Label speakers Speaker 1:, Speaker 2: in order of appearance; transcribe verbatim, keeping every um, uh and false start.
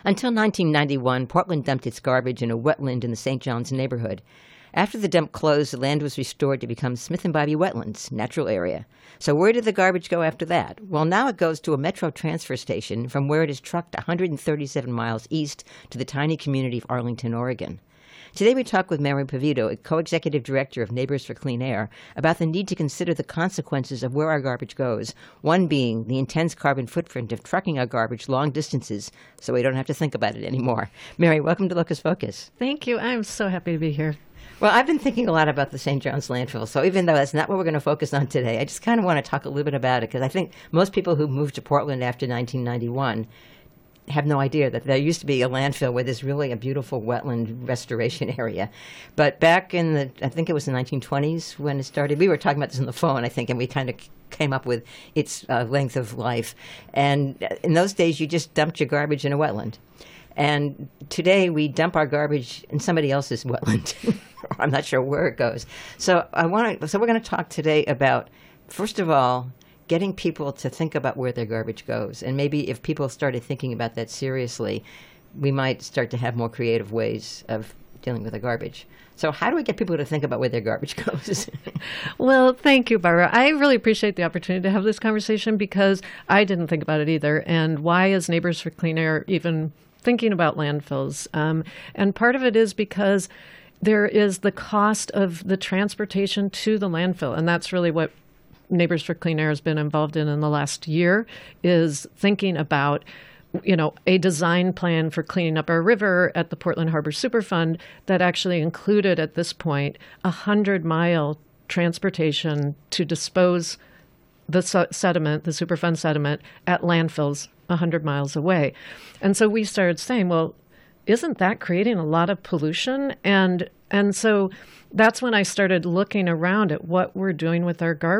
Speaker 1: Until nineteen ninety-one, Portland dumped its garbage in a wetland in the Saint John's neighborhood. After the dump closed, the land was restored to become Smith and Bybee Wetlands, natural area. So where did the garbage go after that? Well, now it goes to a Metro transfer station from where it is trucked one hundred thirty-seven miles east to the tiny community of Arlington, Oregon. Today we talk with Mary Pavito, a co-executive director of Neighbors for Clean Air, about the need to consider the consequences of where our garbage goes, one being the intense carbon footprint of trucking our garbage long distances so we don't have to think about it anymore. Mary, welcome to Locus Focus.
Speaker 2: Thank you. I'm so happy to be here.
Speaker 1: Well, I've been thinking a lot about the Saint John's landfill, so even though that's not what we're going to focus on today, I just kind of want to talk a little bit about it, because I think most people who moved to Portland after nineteen ninety-one have no idea that there used to be a landfill where there's really a beautiful wetland restoration area. But back in the, I think it was the nineteen twenties when it started, we were talking about this on the phone, I think, and we kind of came up with its uh, length of life. And in those days, you just dumped your garbage in a wetland. And today we dump our garbage in somebody else's wetland. I'm not sure where it goes. So I want to. So we're going to talk today about, first of all, getting people to think about where their garbage goes. And maybe if people started thinking about that seriously, we might start to have more creative ways of dealing with the garbage. So how do we get people to think about where their garbage goes?
Speaker 2: Well, thank you, Barbara. I really appreciate the opportunity to have this conversation because I didn't think about it either. And why is Neighbors for Clean Air even thinking about landfills? Um, and part of it is because there is the cost of the transportation to the landfill. And that's really what Neighbors for Clean Air has been involved in in the last year, is thinking about, you know, a design plan for cleaning up our river at the Portland Harbor Superfund that actually included at this point a hundred mile transportation to dispose the su- sediment, the Superfund sediment, at landfills a hundred miles away. And so we started saying, well, isn't that creating a lot of pollution? And and so that's when I started looking around at what we're doing with our garbage.